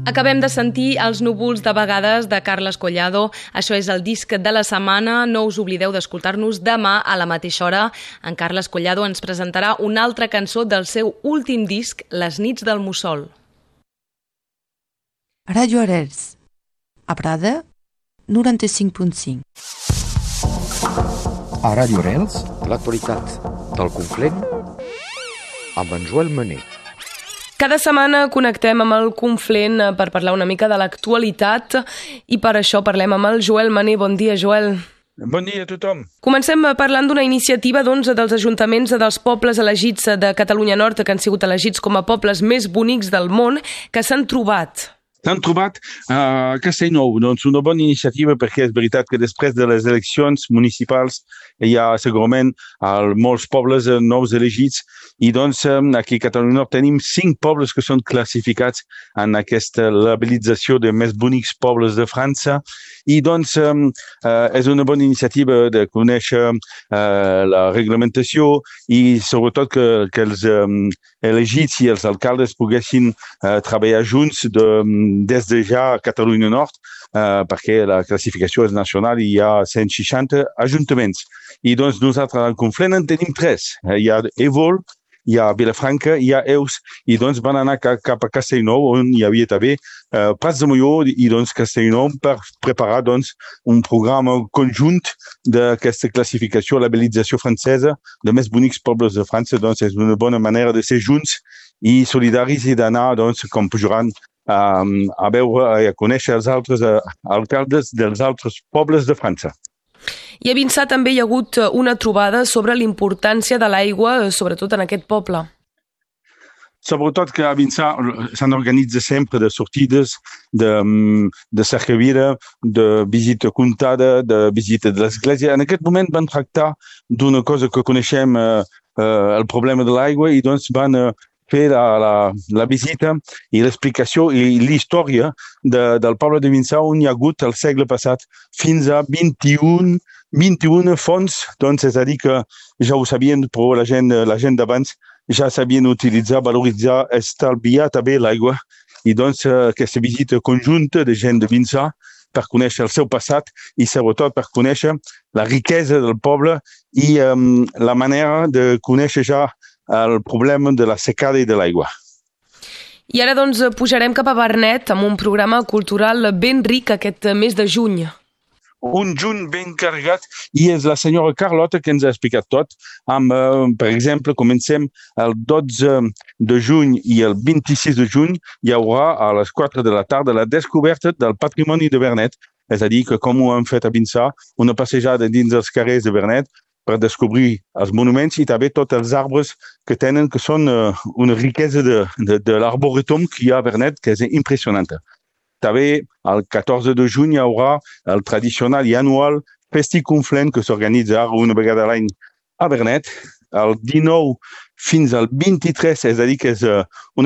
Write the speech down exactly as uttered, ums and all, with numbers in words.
Acabem de sentir Els núvols de vegades de Carles Collado. Això és el disc de la setmana. No us oblideu d'escoltar-nos demà a la mateixa hora. En Carles Collado ens presentarà una altra cançó del seu últim disc, Les nits del Mussol. Ràdio Arels, a Prada, noranta-cinc punt cinc. A Ràdio Arels, l'actualitat del Conflent amb en Joel Mané. Cada setmana connectem amb el Conflent per parlar una mica de l'actualitat i per això parlem amb el Joel Mané. Bon dia, Joel. Bon dia a tothom. Comencem parlant d'una iniciativa doncs, dels ajuntaments dels pobles elegits de Catalunya Nord, que han sigut elegits com a pobles més bonics del món, que s'han trobat. S'han trobat a Castellnou, doncs una bona iniciativa perquè és veritat que després de les eleccions municipals hi ha segurament molts pobles nous elegits i doncs aquí a Catalunya tenim cinc pobles que són classificats en aquesta labelització de més bonics pobles de França i doncs és una bona iniciativa de conèixer la reglamentació i sobretot que, que els elegits i els alcaldes poguessin treballar junts de des de ja a Catalunya Nord, eh, perquè la classificació és nacional i hi ha cent seixanta ajuntaments. I doncs nosaltres al Conflent en tenim tres. Hi ha Évol, hi ha Vilafranca, hi ha Eus, i doncs van anar cap a Castellnou, on hi havia també eh, Prats de Molló i doncs Castellnou per preparar doncs, un programa conjunt d'aquesta classificació, labelització francesa de més bonics pobles de França. Doncs és una bona manera de ser junts i solidaris i d'anar, doncs, com jurant a, a veure i a conèixer els altres uh, alcaldes dels altres pobles de França. I a Vinçà també hi ha hagut una trobada sobre l'importància de l'aigua, sobretot en aquest poble. Sobretot que a Vinçà s'han organitzat sempre de sortides, de, de cercavira, de visita comptada, de visita de l'església. En aquest moment van tractar d'una cosa que coneixem, uh, uh, el problema de l'aigua, i doncs van uh, fer la, la, la visita i l'explicació i l'història de, del poble de Vinçà on hi ha hagut el segle passat fins a vint-i-un, vint-i-un fonts, doncs és a dir que ja ho sabien, però la gent, la gent d'abans ja sabien utilitzar, valoritzar, estalviar també l'aigua i doncs aquesta visita conjunta de gent de Vinçà per conèixer el seu passat i sobretot per conèixer la riquesa del poble i um, la manera de conèixer ja el problema de la secada i de l'aigua. I ara doncs pujarem cap a Vernet amb un programa cultural ben ric aquest mes de juny. Un juny ben carregat i és la senyora Carlota que ens ha explicat tot. Amb, eh, per exemple, comencem el dotze de juny i el vint-i-sis de juny hi haurà a les quatre de la tarda la descoberta del patrimoni de Vernet. És a dir, que com ho hem fet a Vinçà, una passejada dins els carrers de Vernet per descobrir els monuments i també tots els arbres que tenen, que són uh, una riquesa de, de, de l'arboretum que hi ha a Vernet, que és impressionant. També el catorze de juny hi haurà el tradicional i anual Festi Conflent que s'organitza una vegada a l'any a Vernet. El dinou fins al vint-i-tres, és a dir, que és uh, una